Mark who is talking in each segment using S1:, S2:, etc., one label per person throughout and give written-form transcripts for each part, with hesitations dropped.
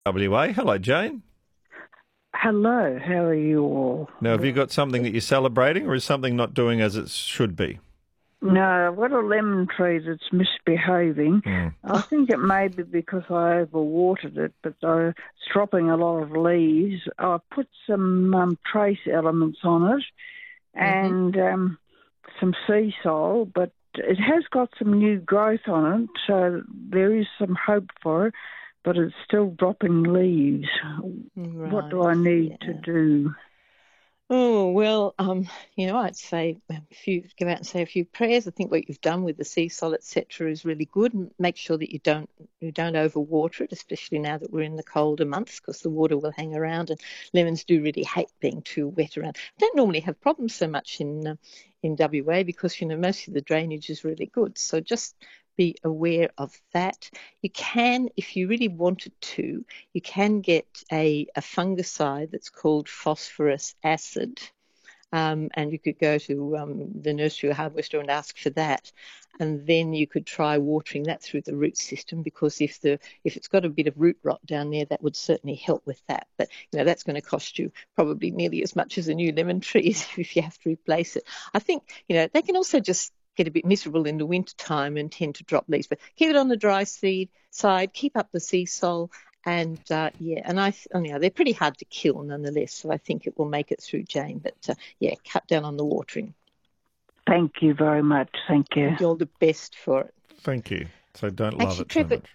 S1: WA. Hello, Jane.
S2: Hello, how are you all?
S1: Now, have you got something that you're celebrating, or is something not doing as it should be?
S2: No, I've got a lemon tree that's misbehaving.
S1: Mm.
S2: I think it may be because I overwatered it, but it's dropping a lot of leaves. I put some trace elements on it
S3: Mm-hmm.
S2: and some sea salt, but it has got some new growth on it, so there is some hope for it, but it's still dropping leaves. What do I
S3: Right.
S2: need to
S3: Yeah.
S2: do?
S3: Oh, well, I'd say if you go out and say a few prayers, I think what you've done with the sea salt, etc., is really good. And make sure that you don't overwater it, especially now that we're in the colder months, because the water will hang around, and lemons do really hate being too wet around. I don't normally have problems so much in WA because most of the drainage is really good. So just be aware of that. You can, if you really wanted to, you can get a fungicide that's called phosphorus acid. And you could go to the nursery or hardware store and ask for that. And then you could try watering that through the root system, because if it's got a bit of root rot down there, that would certainly help with that. But that's going to cost you probably nearly as much as a new lemon tree if you have to replace it. I think they can also just get a bit miserable in the winter time and tend to drop leaves. But keep it on the dry seed side, keep up the sea salt, and they're pretty hard to kill nonetheless. So I think it will make it through, Jane. But cut down on the watering.
S2: Thank you very much. Thank you.
S3: And all the best for it.
S1: Thank you. So don't love
S3: Actually,
S1: it so
S3: Trevor,
S1: much.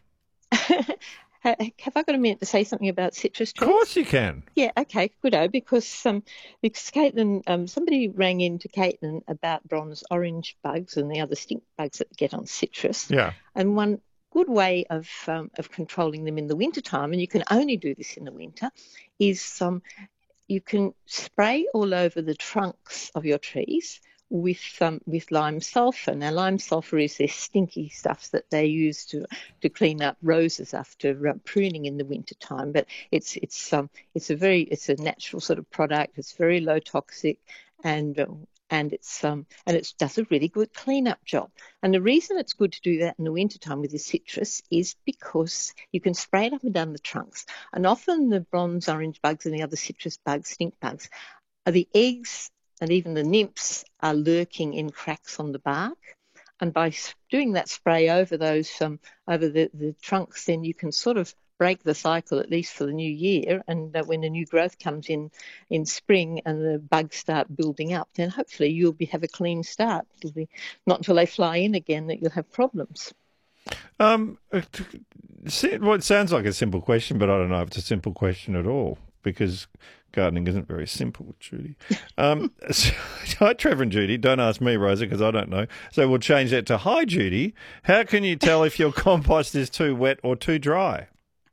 S3: have I got a minute to say something about citrus
S1: Of
S3: trees?
S1: course you can.
S3: Yeah, okay, good. Because Caitlin, somebody rang in to Caitlin about bronze orange bugs and the other stink bugs that get on citrus,
S1: Yeah.
S3: and one good way of controlling them in the wintertime, and you can only do this in the winter, is you can spray all over the trunks of your trees with lime sulfur. Now, lime sulfur is this stinky stuff that they use to clean up roses after pruning in the wintertime. But it's a natural sort of product. It's very low toxic, and and it does a really good cleanup job. And the reason it's good to do that in the wintertime with the citrus is because you can spray it up and down the trunks. And often the bronze orange bugs and the other citrus bugs, stink bugs, are the eggs, and even the nymphs are lurking in cracks on the bark. And by doing that spray over over the trunks, then you can sort of break the cycle, at least for the new year. And when the new growth comes in spring and the bugs start building up, then hopefully have a clean start. It'll be not until they fly in again that you'll have problems.
S1: It sounds like a simple question, but I don't know if it's a simple question at all, because gardening isn't very simple, Judy. Hi, Trevor and Judy. Don't ask me, Rosa, because I don't know. So we'll change that to hi, Judy. How can you tell if your compost is too wet or too dry?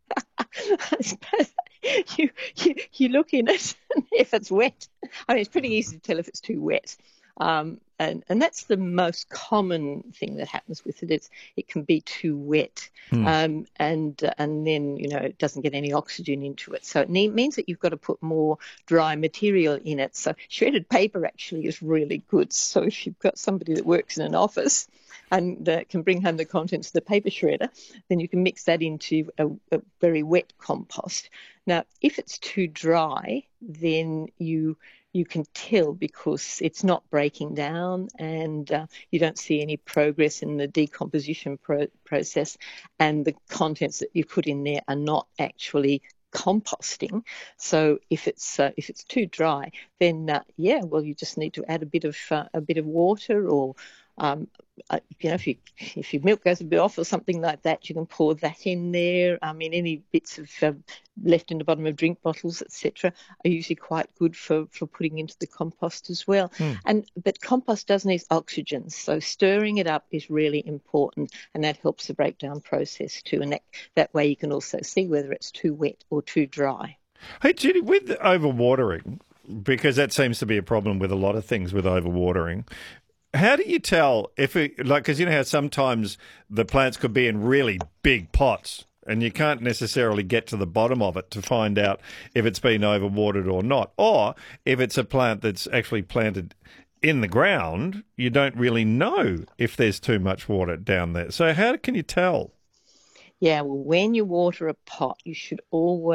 S3: you look in it, and if it's wet, I mean, it's pretty easy to tell if it's too wet. And that's the most common thing that happens with it. It can be too wet, and then it doesn't get any oxygen into it. So it means that you've got to put more dry material in it. So shredded paper actually is really good. So if you've got somebody that works in an office and can bring home the contents of the paper shredder, then you can mix that into a very wet compost. Now, if it's too dry, then you can tell because it's not breaking down, and you don't see any progress in the decomposition process, and the contents that you put in there are not actually composting. So if it's too dry, then you just need to add a bit of water, or if your milk goes a bit off or something like that, you can pour that in there. I mean, any bits of left in the bottom of drink bottles, etc., are usually quite good for putting into the compost as well. But compost does need oxygen, so stirring it up is really important, and that helps the breakdown process too. And that way you can also see whether it's too wet or too dry.
S1: Hey, Judy, with overwatering, because that seems to be a problem with a lot of things with overwatering. How do you tell because you know how sometimes the plants could be in really big pots and you can't necessarily get to the bottom of it to find out if it's been overwatered or not, or if it's a plant that's actually planted in the ground, you don't really know if there's too much water down there. So how can you tell?
S3: Yeah, well, when you water a pot, you should always